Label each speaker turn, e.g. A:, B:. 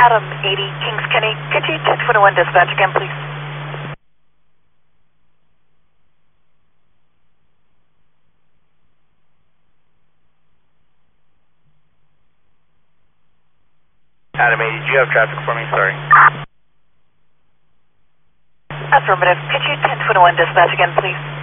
A: Adam 80, Kings Kenny. Could you 1021 dispatch again, please?
B: Adam 80, do you have traffic for me? Sorry.
A: Affirmative. Could you 1021 dispatch again, please?